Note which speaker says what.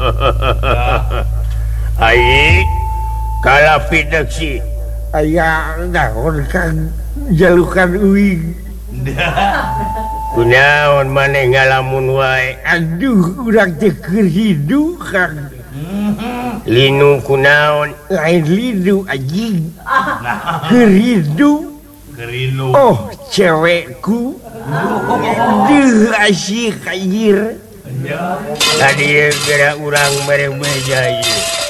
Speaker 1: kalauksi
Speaker 2: aya kan jalukan uing
Speaker 1: kunaon maneh ngalamun wae
Speaker 2: aduh urang teh keur hidu Kang
Speaker 1: linu kunaon
Speaker 2: lain lidu anjing keur hidu oh cewekku duh asyik anjir
Speaker 1: tadi geura urang mere beja ieu